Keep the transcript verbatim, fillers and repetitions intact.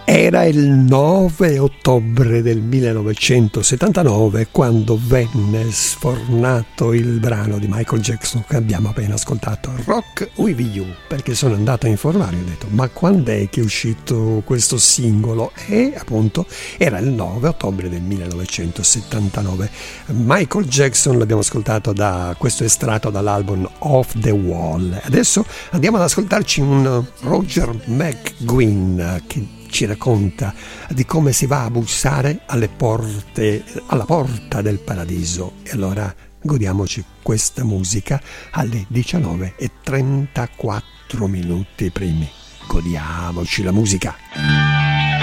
Era il nove ottobre del millenovecentosettantanove quando venne sfornato il brano di Michael Jackson che abbiamo appena ascoltato, Rock With You, perché sono andato a informare e ho detto ma quando è che è uscito questo singolo? E appunto era il nove ottobre del millenovecentosettantanove. Michael Jackson l'abbiamo ascoltato da questo estratto dall'album Off the Wall. Adesso andiamo ad ascoltarci un Roger McGuinn che ci racconta di come si va a bussare alle porte, alla porta del paradiso. E allora godiamoci questa musica alle diciannove e trentaquattro minuti primi. Godiamoci la musica.